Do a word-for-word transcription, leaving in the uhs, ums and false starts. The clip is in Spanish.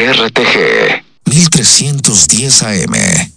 R T G mil trescientos diez A M.